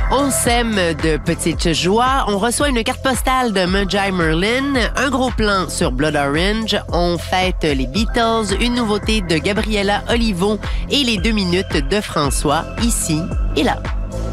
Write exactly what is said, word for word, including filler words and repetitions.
On sème de petites joies. On reçoit une carte postale de Magi Merlin, un gros plan sur Blood Orange. On fête les Beatles, une nouveauté de Gabriella Olivo et les deux minutes de François, ici et là.